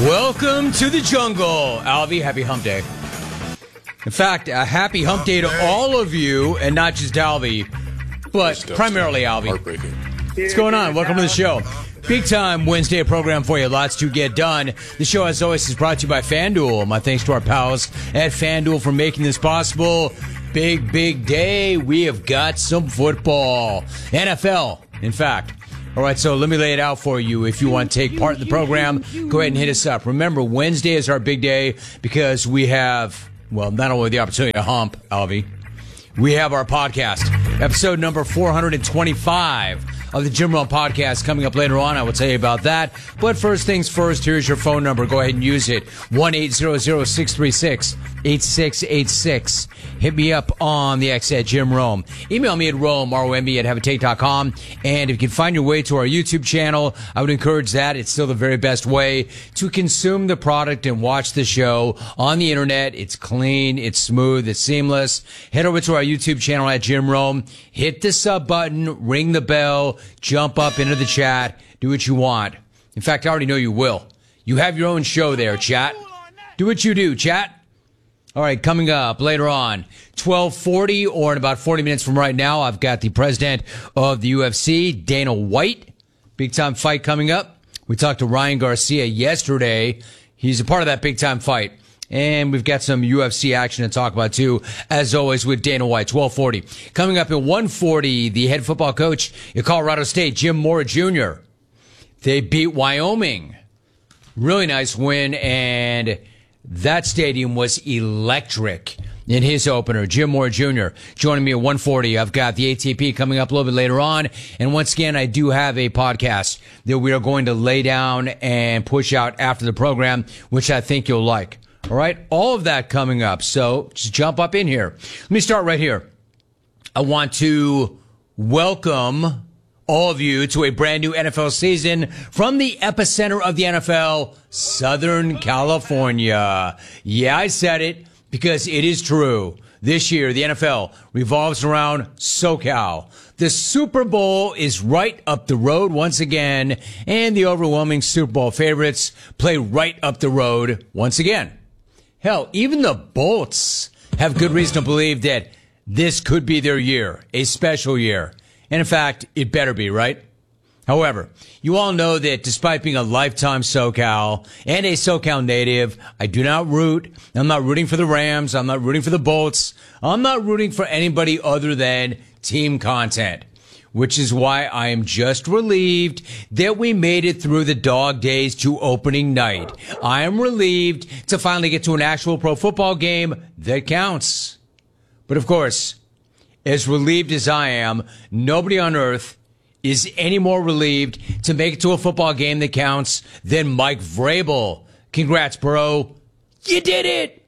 Welcome to the jungle, Alvy. Happy hump day. In fact, a happy hump day to all of you, and not just Alvy, but primarily Alvy. Heartbreaking. What's going on? Welcome to the show. Big time Wednesday program for you. Lots to get done. The show, as always, is brought to you by FanDuel. My thanks to our pals at FanDuel for making this possible. Big day. We have got some football. NFL, in fact. All right, so let me lay it out for you. If you want to take part in the program, go ahead and hit us up. Remember, Wednesday is our big day because we have, well, not only the opportunity to hump, Alvy, we have our podcast, episode number 425 of the Jim Rome podcast coming up later on. I will tell you about that. But first things first, here's your phone number. Go ahead and use it. 1-800-636-8686. Hit me up on the X at Jim Rome. Email me at Rome, R-O-M-E at haveatake.com. And if you can find your way to our YouTube channel, I would encourage that. It's still the very best way to consume the product and watch the show on the internet. It's clean, it's smooth, it's seamless. Head over to our YouTube channel at Jim Rome. Hit the sub button, ring the bell, jump up into the chat, do what you want. In fact, I already know you will. You have your own show there, chat. Do what you do, chat. All right, coming up later on, 12:40 or in about 40 minutes from right now, I've got the president of the UFC, Dana White. Big time fight coming up. We talked to Ryan Garcia yesterday. He's a part of that big time fight. And we've got some UFC action to talk about, too, as always, with Dana White, 12:40. Coming up at 1:40, the head football coach at Colorado State, Jim Mora Jr. They beat Wyoming. Really nice win, and that stadium was electric in his opener. Jim Mora Jr. joining me at 1:40. I've got the ATP coming up a little bit later on. And once again, I do have a podcast that we are going to lay down and push out after the program, which I think you'll like. All right, all of that coming up. So just jump up in here. Let me start right here. I want to welcome all of you to a brand new NFL season from the epicenter of the NFL, Southern California. Yeah, I said it because it is true. This year, the NFL revolves around SoCal. The Super Bowl is right up the road once again, and the overwhelming Super Bowl favorites play right up the road once again. Hell, even the Bolts have good reason to believe that this could be their year, a special year. And in fact, it better be, right? However, you all know that despite being a lifetime SoCal and a SoCal native, I do not root. I'm not rooting for the Rams. I'm not rooting for the Bolts. I'm not rooting for anybody other than team content, which is why I am just relieved that we made it through the dog days to opening night. I am relieved to finally get to an actual pro football game that counts. But of course, as relieved as I am, nobody on earth is any more relieved to make it to a football game that counts than Mike Vrabel. Congrats, bro. You did it!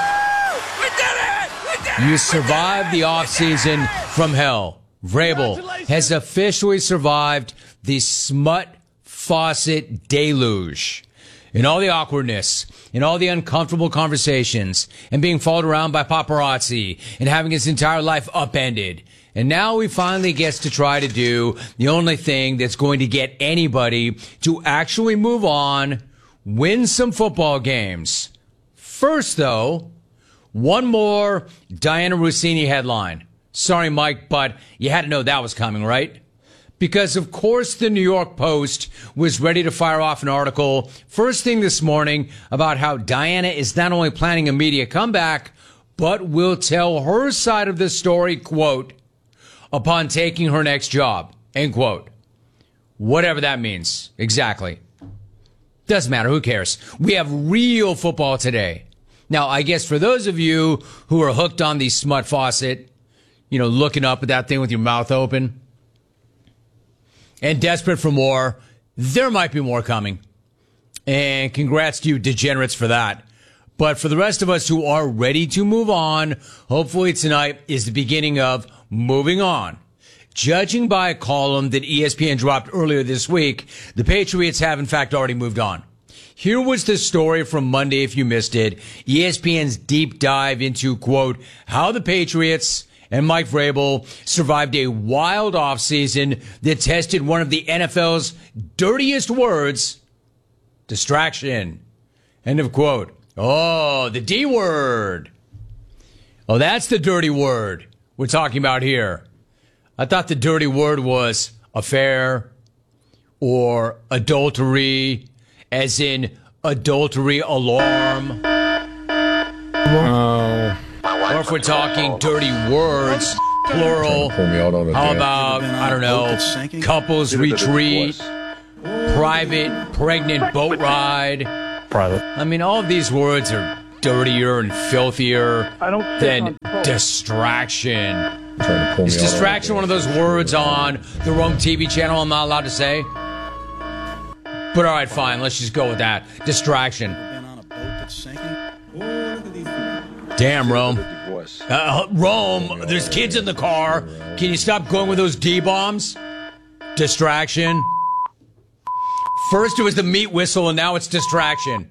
We did it! We did it! You survived the offseason from hell. Vrabel has officially survived the Smut Faucet deluge. In all the awkwardness, in all the uncomfortable conversations, and being followed around by paparazzi, and having his entire life upended. And now he finally gets to try to do the only thing that's going to get anybody to actually move on, win some football games. First, though, one more Diana Russini headline. Sorry, Mike, but you had to know that was coming, right? Because, of course, the New York Post was ready to fire off an article first thing this morning about how Diana is not only planning a media comeback, but will tell her side of the story, quote, upon taking her next job, end quote. Whatever that means. Exactly. Doesn't matter. Who cares? We have real football today. Now, I guess for those of you who are hooked on the Smut Faucet, you know, looking up at that thing with your mouth open and desperate for more, there might be more coming. And congrats to you degenerates for that. But for the rest of us who are ready to move on, hopefully tonight is the beginning of moving on. Judging by a column that ESPN dropped earlier this week, the Patriots have in fact already moved on. Here was the story from Monday if you missed it. ESPN's deep dive into, quote, how the Patriots and Mike Vrabel survived a wild offseason that tested one of the NFL's dirtiest words, distraction. End of quote. Oh, the D word. Oh, that's the dirty word we're talking about here. I thought the dirty word was affair or adultery, as in adultery alarm. Or if we're talking dirty words, plural, how about, I don't know, couples retreat, private pregnant boat ride. Private. I mean, all of these words are dirtier and filthier than distraction. Is distraction one of those words on the wrong TV channel I'm not allowed to say? But all right, fine. Let's just go with that. Distraction. Damn, Rome. Rome, there's kids in the car. Can you stop going with those D-bombs? Distraction. First it was the meat whistle, and now it's distraction.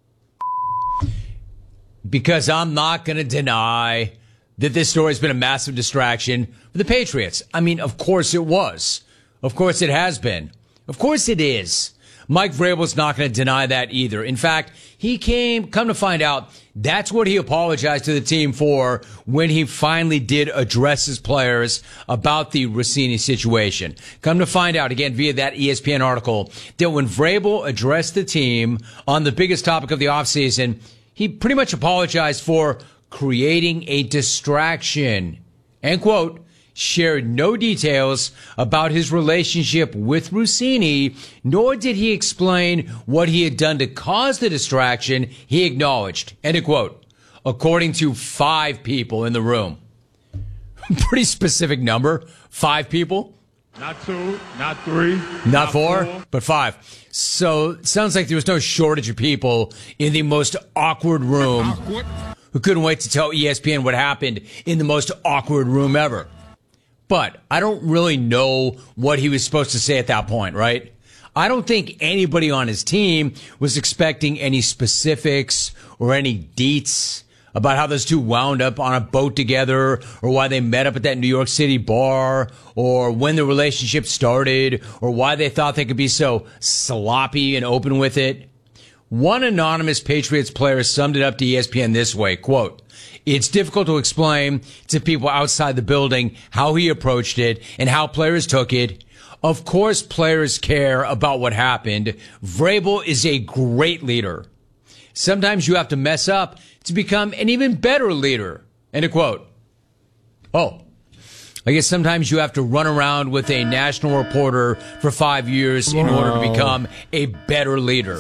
Because I'm not going to deny that this story has been a massive distraction for the Patriots. I mean, of course it was. Of course it has been. Of course it is. Mike Vrabel's not going to deny that either. In fact, come to find out, that's what he apologized to the team for when he finally did address his players about the Rossini situation. Come to find out, again, via that ESPN article, that when Vrabel addressed the team on the biggest topic of the offseason, he pretty much apologized for creating a distraction. End quote. Shared no details about his relationship with Rossini, nor did he explain what he had done to cause the distraction he acknowledged. End of quote. According to 5 people in the room. Pretty specific number. 5 people. Not 2, not 3. Not 4, but 5. So it sounds like there was no shortage of people in the most awkward room who couldn't wait to tell ESPN what happened in the most awkward room ever. But I don't really know what he was supposed to say at that point, right? I don't think anybody on his team was expecting any specifics or any deets about how those two wound up on a boat together, or why they met up at that New York City bar, or when the relationship started, or why they thought they could be so sloppy and open with it. One anonymous Patriots player summed it up to ESPN this way, quote, "It's difficult to explain to people outside the building how he approached it and how players took it. Of course, players care about what happened. Vrabel is a great leader. Sometimes you have to mess up to become an even better leader." End of quote. Oh, I guess sometimes you have to run around with a national reporter for 5 years in order to become a better leader.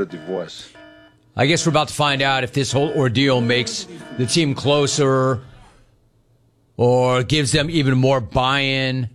I guess we're about to find out if this whole ordeal makes the team closer or gives them even more buy-in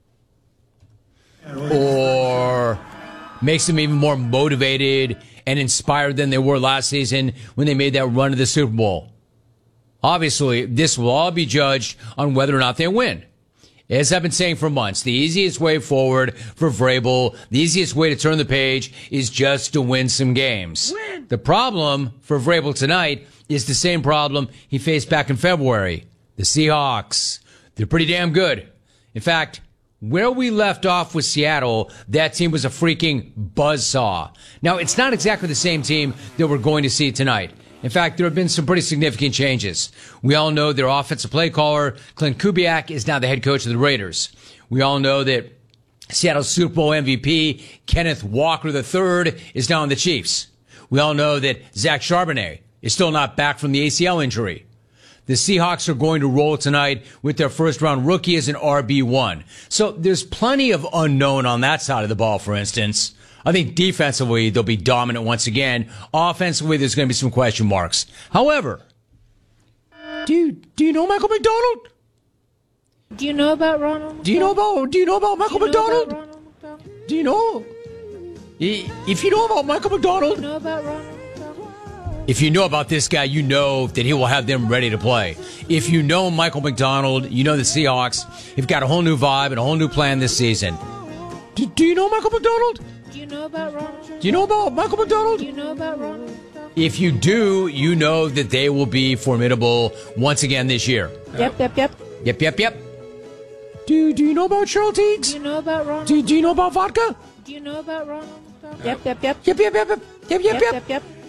or makes them even more motivated and inspired than they were last season when they made that run to the Super Bowl. Obviously, this will all be judged on whether or not they win. As I've been saying for months, the easiest way forward for Vrabel, the easiest way to turn the page is just to win some games. The problem for Vrabel tonight is the same problem he faced back in February. The Seahawks. They're pretty damn good. In fact, where we left off with Seattle, that team was a freaking buzzsaw. Now, it's not exactly the same team that we're going to see tonight. In fact, there have been some pretty significant changes. We all know their offensive play caller, Clint Kubiak, is now the head coach of the Raiders. We all know that Seattle's Super Bowl MVP, Kenneth Walker III, is now on the Chiefs. We all know that Zach Charbonnet is still not back from the ACL injury. The Seahawks are going to roll tonight with their first-round rookie as an RB1. So there's plenty of unknown on that side of the ball, for instance. I think defensively, they'll be dominant once again. Offensively, there's going to be some question marks. However, do you know Michael McDonald? Do you know about Ronald McDonald? Do you know about Michael McDonald? Do you know? If you know about Michael McDonald, Do you know about Ronald McDonald? if you know about this guy, you know that he will have them ready to play. If you know Michael McDonald, you know the Seahawks have got a whole new vibe and a whole new plan this season. Do you know Michael McDonald? Do you know about Ronald? Do you know about Michael McDonald? Do you know about Ronald McDonald? If you do, you know that they will be formidable once again this year. Yep. Yep. Do you know about Cheryl Teagues? Do you know about Ronald? Do you know about vodka? Do you know about Ronald McDonald? Yep. Yep.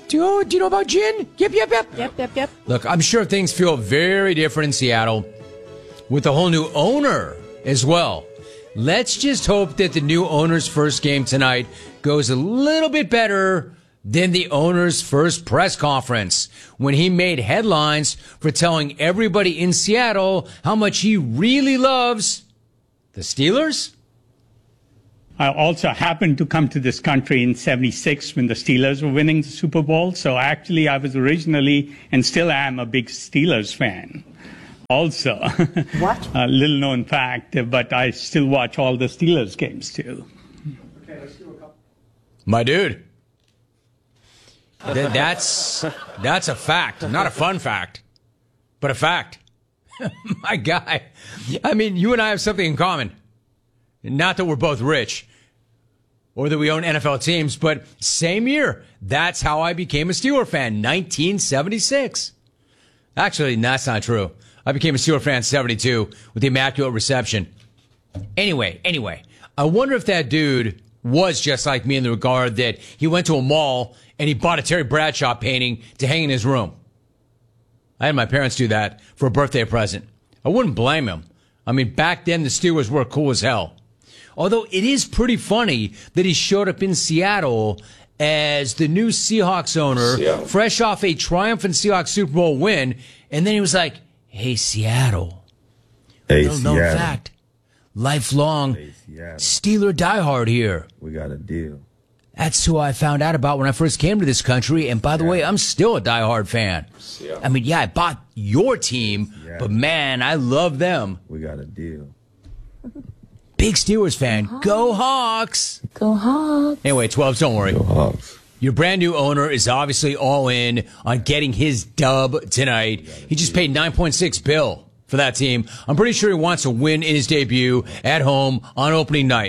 Do you know about gin? Yep. Look, I'm sure things feel very different in Seattle with the whole new owner as well. Let's just hope that the new owner's first game tonight goes a little bit better than the owner's first press conference when he made headlines for telling everybody in Seattle how much he really loves the Steelers. I also happened to come to this country in '76 when the Steelers were winning the Super Bowl. So actually, I was originally and still am a big Steelers fan. Also, What? a little known fact, but I still watch all the Steelers games too. My dude. That's a fact. Not a fun fact, but a fact. My guy. I mean, you and I have something in common. Not that we're both rich or that we own NFL teams, but same year. That's how I became a Steeler fan, 1976. Actually, that's not true. I became a Steeler fan in 72 with the Immaculate Reception. Anyway, I wonder if that dude was just like me in the regard that he went to a mall and he bought a Terry Bradshaw painting to hang in his room. I had my parents do that for a birthday present. I wouldn't blame him. I mean, back then the Steelers were cool as hell. Although it is pretty funny that he showed up in Seattle as the new Seahawks owner, fresh off a triumphant Seahawks Super Bowl win, and then he was like, hey, Seattle. Little known fact. Lifelong Steeler diehard here. We got a deal. That's who I found out about when I first came to this country. And by the way, I'm still a diehard fan. I mean, yeah, I bought your team, but man, I love them. We got a deal. Big Steelers fan. Go Hawks. Go Hawks. Anyway, 12s, don't worry. Go Hawks. Your brand new owner is obviously all in on getting his dub tonight. He just paid $9.6 bill for that team. I'm pretty sure he wants to win in his debut at home on opening night.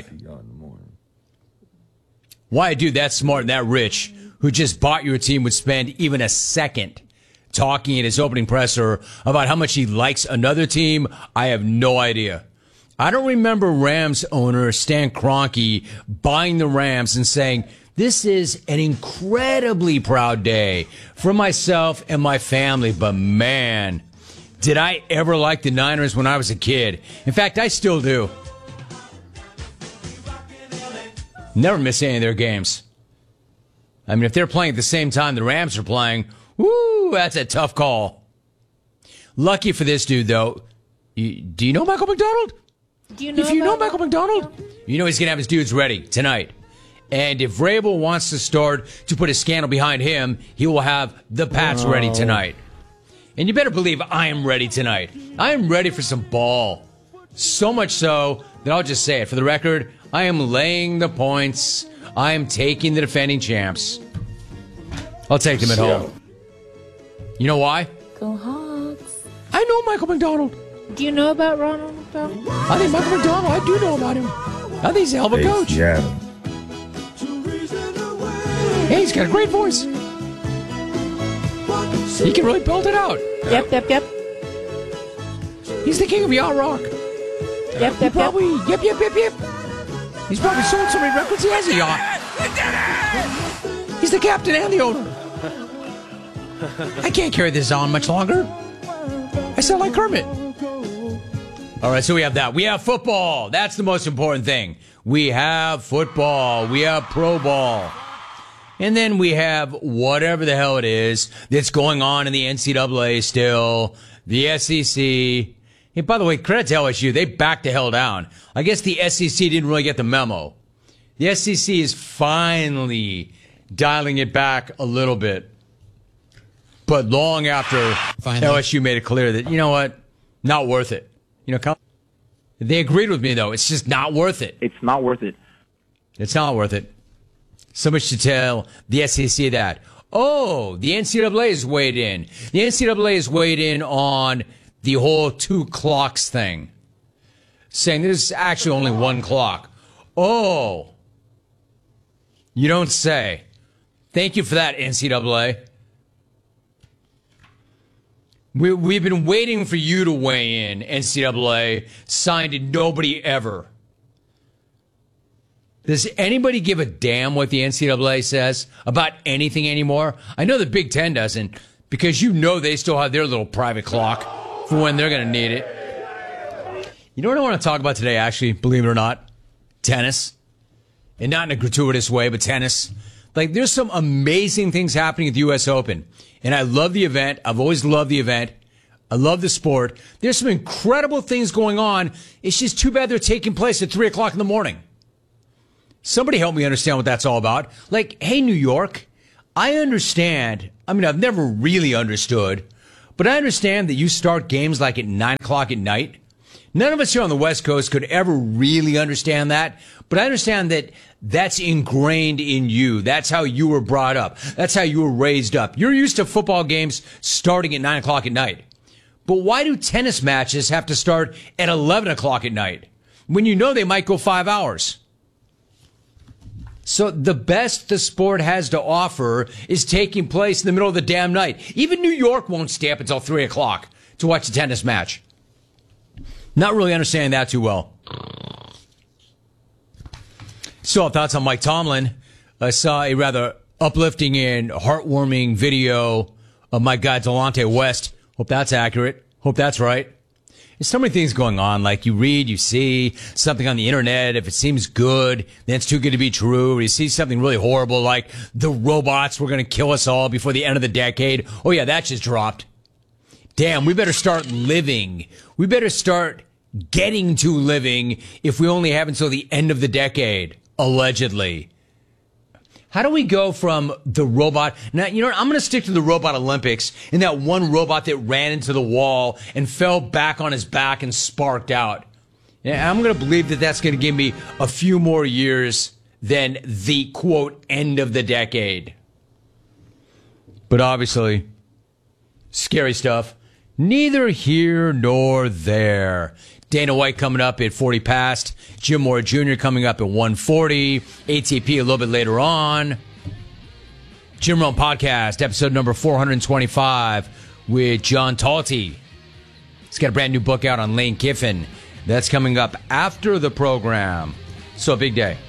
Why a dude that smart and that rich who just bought your team would spend even a second talking in his opening presser about how much he likes another team, I have no idea. I don't remember Rams owner Stan Kroenke buying the Rams and saying, this is an incredibly proud day for myself and my family, but man, did I ever like the Niners when I was a kid. In fact, I still do. Never miss any of their games. I mean, if they're playing at the same time the Rams are playing, woo, that's a tough call. Lucky for this dude, though. Do you know Michael McDonald? If you know Michael McDonald, you know he's going to have his dudes ready tonight. And if Vrabel wants to start to put a scandal behind him, he will have the Pats ready tonight. And you better believe I am ready tonight. I am ready for some ball. So much so that I'll just say it. For the record, I am laying the points. I am taking the defending champs. I'll take them at home. You know why? Go Hawks. I know Michael McDonald. Do you know about Ronald McDonald? I think Michael McDonald, I do know about him. I think he's a hell of a coach. Hey, he's got a great voice. He can really build it out. Yep. He's the king of yacht rock. Yep. Yep. He's probably sold so many records he has a yacht. He's the captain and the owner. I can't carry this on much longer. I sound like Kermit. All right, so we have that. We have football. That's the most important thing. We have football. We have pro ball. And then we have whatever the hell it is that's going on in the NCAA still, the SEC. Hey, by the way, credit to LSU. They backed the hell down. I guess the SEC didn't really get the memo. The SEC is finally dialing it back a little bit. But long after LSU made it clear that, you know what, not worth it. You know, they agreed with me, though. It's just not worth it. It's not worth it. It's not worth it. So much to tell the SEC that. Oh, the NCAA is weighed in. The NCAA is weighed in on the whole 2 clocks thing, saying there's actually only 1 clock. Oh, you don't say. Thank you for that, NCAA. We've been waiting for you to weigh in, NCAA, signed nobody ever. Does anybody give a damn what the NCAA says about anything anymore? I know the Big Ten doesn't, because you know they still have their little private clock for when they're going to need it. You know what I want to talk about today, actually, believe it or not? Tennis. And not in a gratuitous way, but tennis. Like, there's some amazing things happening at the U.S. Open. And I love the event. I've always loved the event. I love the sport. There's some incredible things going on. It's just too bad they're taking place at 3 o'clock in the morning. Somebody help me understand what that's all about. Like, hey, New York, I understand. I mean, I've never really understood, but I understand that you start games like at 9 o'clock at night. None of us here on the West Coast could ever really understand that, but I understand that that's ingrained in you. That's how you were brought up. That's how you were raised up. You're used to football games starting at 9 o'clock at night. But why do tennis matches have to start at 11 o'clock at night when you know they might go 5 hours? So the best the sport has to offer is taking place in the middle of the damn night. Even New York won't stay up until 3 o'clock to watch a tennis match. Not really understanding that too well. So, thoughts on Mike Tomlin. I saw a rather uplifting and heartwarming video of my guy Delonte West. Hope that's accurate. Hope that's right. There's so many things going on. Like, you read, you see something on the internet. If it seems good, then it's too good to be true. Or you see something really horrible, like the robots were going to kill us all before the end of the decade. Oh, yeah, that just dropped. Damn, we better start living. We better start getting to living if we only have until the end of the decade, allegedly. How do we go from the robot? Now, you know what? I'm going to stick to the robot Olympics and that one robot that ran into the wall and fell back on his back and sparked out. Yeah, I'm going to believe that that's going to give me a few more years than the, quote, end of the decade. But obviously, scary stuff. Neither here nor there. Dana White coming up at 40 past. Jim Moore Jr. coming up at 1:40. ATP a little bit later on. Jim Rome Podcast, episode number 425 with John Talty. He's got a brand new book out on Lane Kiffin. That's coming up after the program. So a big day.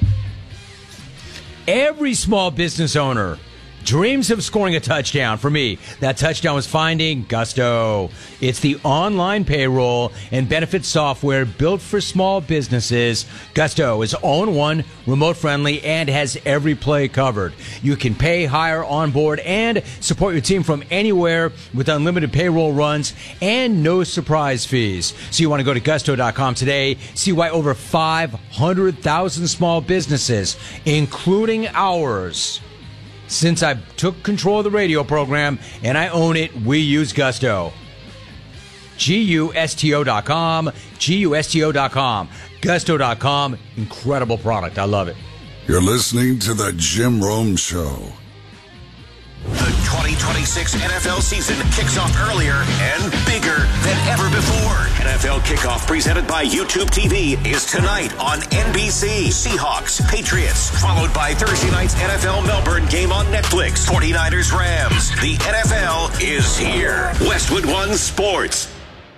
Every small business owner dreams of scoring a touchdown. For me, that touchdown was finding Gusto. It's the online payroll and benefits software built for small businesses. Gusto is all-in-one, remote-friendly, and has every play covered. You can pay, hire, onboard, and support your team from anywhere with unlimited payroll runs and no surprise fees. So you want to go to Gusto.com today, see why over 500,000 small businesses, including ours, since I took control of the radio program and I own it, we use Gusto. Gusto.com. Gusto.com. Gusto.com. Incredible product. I love it. You're listening to The Jim Rome Show. The 2026 NFL season kicks off earlier and bigger than ever before. NFL Kickoff, presented by YouTube TV, is tonight on NBC. Seahawks, Patriots, followed by Thursday night's NFL Melbourne game on Netflix. 49ers, Rams. The NFL is here. Westwood One Sports.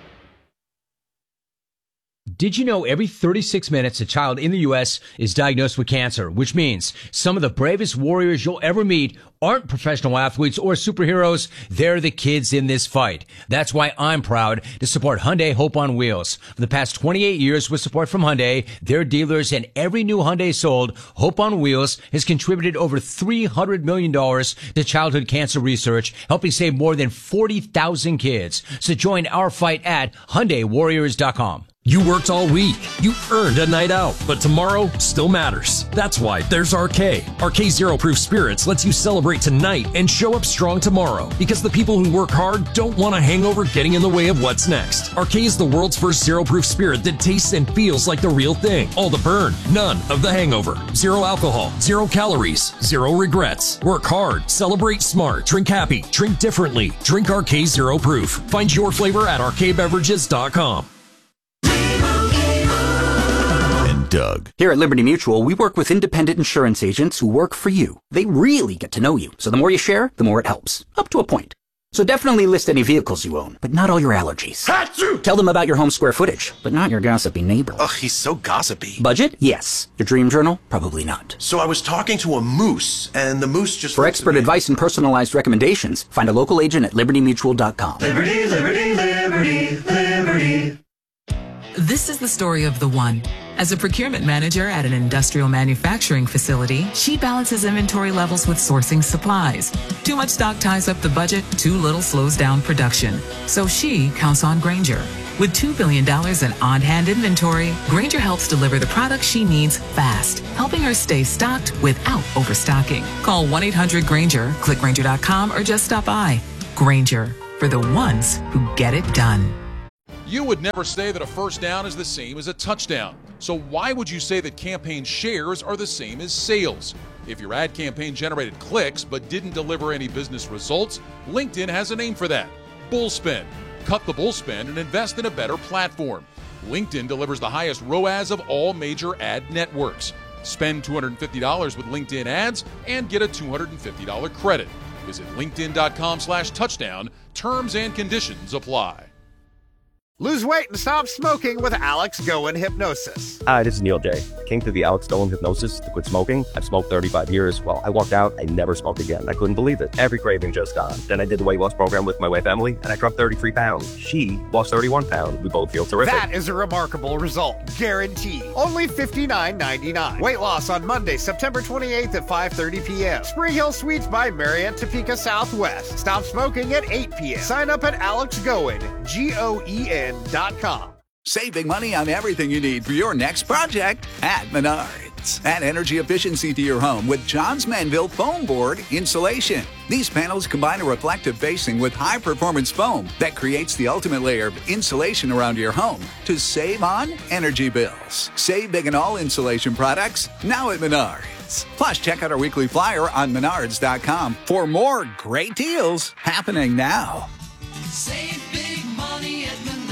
Did you know every 36 minutes a child in the U.S. is diagnosed with cancer, which means some of the bravest warriors you'll ever meet aren't professional athletes or superheroes. They're the kids in this fight. That's why I'm proud to support Hyundai Hope on Wheels. For the past 28 years with support from Hyundai, their dealers, and every new Hyundai sold, Hope on Wheels has contributed over $300 million to childhood cancer research, helping save more than 40,000 kids. So join our fight at HyundaiWarriors.com. You worked all week. You earned a night out, but tomorrow still matters. That's why there's RK. RK Zero Proof Spirits lets you celebrate tonight and show up strong tomorrow, because the people who work hard don't want a hangover getting in the way of what's next. RK is the world's first zero proof spirit that tastes and feels like the real thing. All the burn, none of the hangover. Zero alcohol, 0 calories, 0 regrets. Work hard, celebrate smart, drink happy, drink differently. Drink RK Zero Proof. Find your flavor at rkbeverages.com. Doug. Here at Liberty Mutual, we work with independent insurance agents who work for you. They really get to know you, so the more you share, the more it helps. Up to a point. So definitely list any vehicles you own, but not all your allergies. Achoo! Tell them about your home square footage, but not your gossipy neighbor. Ugh, he's so gossipy. Budget? Yes. Your dream journal? Probably not. So I was talking to a moose, and the moose just... For expert advice and personalized recommendations, find a local agent at libertymutual.com. Liberty, liberty, liberty, liberty. This is the story of the one. As a procurement manager at an industrial manufacturing facility, she balances inventory levels with sourcing supplies. Too much stock ties up the budget, too little slows down production. So she counts on Grainger. With $2 billion in on-hand inventory, Grainger helps deliver the products she needs fast, helping her stay stocked without overstocking. Call 1-800-GRAINGER, click Grainger.com, or just stop by. Grainger, for the ones who get it done. You would never say that a first down is the same as a touchdown. So why would you say that campaign shares are the same as sales? If your ad campaign generated clicks but didn't deliver any business results, LinkedIn has a name for that: bullspend. Cut the bullspend and invest in a better platform. LinkedIn delivers the highest ROAS of all major ad networks. Spend $250 with LinkedIn ads and get a $250 credit. Visit linkedin.com/touchdown. Terms and conditions apply. Lose weight and stop smoking with Alex Goen Hypnosis. Hi, this is Neil J. Came through the Alex Goen Hypnosis to quit smoking. I've smoked 35 years. Well, I walked out, I never smoked again. I couldn't believe it. Every craving just gone. Then I did the weight loss program with my wife, Emily, and I dropped 33 pounds. She lost 31 pounds. We both feel terrific. That is a remarkable result. Guaranteed. Only $59.99. Weight loss on Monday, September 28th at 5:30 p.m. Spring Hill Suites by Marriott, Topeka Southwest. Stop smoking at 8 p.m. Sign up at Alex Goen, GOEN.com. Save big money on everything you need for your next project at Menards. Add energy efficiency to your home with Johns Manville Foam Board Insulation. These panels combine a reflective facing with high-performance foam that creates the ultimate layer of insulation around your home to save on energy bills. Save big on all insulation products now at Menards. Plus, check out our weekly flyer on Menards.com for more great deals happening now. Save big money at Menards.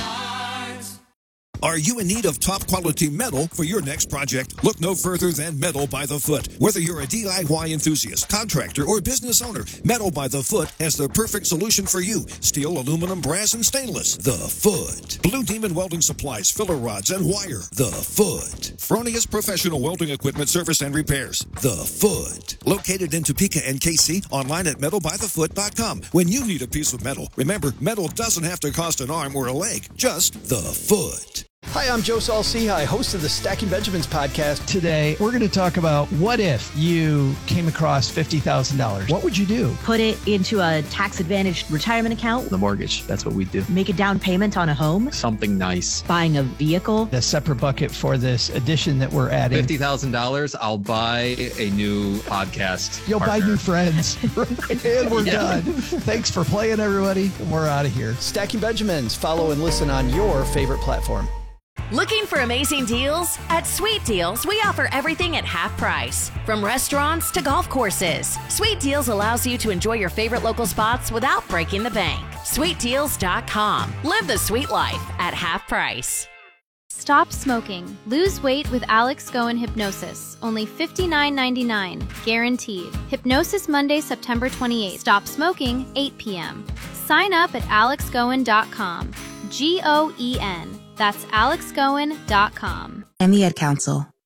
Are you in need of top-quality metal for your next project? Look no further than Metal by the Foot. Whether you're a DIY enthusiast, contractor, or business owner, Metal by the Foot has the perfect solution for you. Steel, aluminum, brass, and stainless. The Foot. Blue Demon Welding Supplies, filler rods, and wire. The Foot. Fronius Professional Welding Equipment Service and Repairs. The Foot. Located in Topeka and KC, online at metalbythefoot.com. When you need a piece of metal, remember, metal doesn't have to cost an arm or a leg, just the foot. Hi, I'm Joe Saul-Sehy, host of the Stacking Benjamins podcast. Today, we're going to talk about what if you came across $50,000. What would you do? Put it into a tax-advantaged retirement account. The mortgage. That's what we do. Make a down payment on a home. Something nice. Buying a vehicle. A separate bucket for this addition that we're adding. $50,000, I'll buy a new podcast You'll partner. buy new friends. And we're done. Thanks for playing, everybody. We're out of here. Stacking Benjamins. Follow and listen on your favorite platform. Looking for amazing deals? At Sweet Deals, we offer everything at half price. From restaurants to golf courses, Sweet Deals allows you to enjoy your favorite local spots without breaking the bank. SweetDeals.com. Live the sweet life at half price. Stop smoking. Lose weight with Alex Goen Hypnosis. Only $59.99. Guaranteed. Hypnosis Monday, September 28th. Stop smoking, 8 p.m. Sign up at alexgoen.com. GOEN. That's alexgoen.com. I'm the Ad Council.